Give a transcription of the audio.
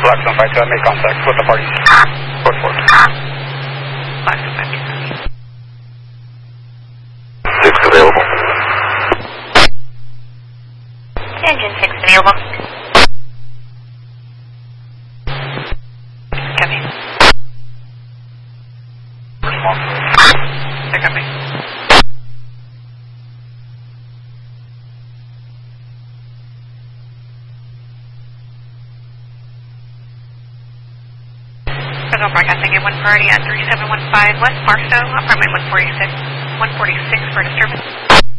Blackstone 52, I made contact with the parties. Report 4. Blackstone 52. 6 available. Engine 6 available. Copy. Response. They're coming. Federal Broadcasting at 1 party at 3715 West Barstow, apartment 146 for disturbance.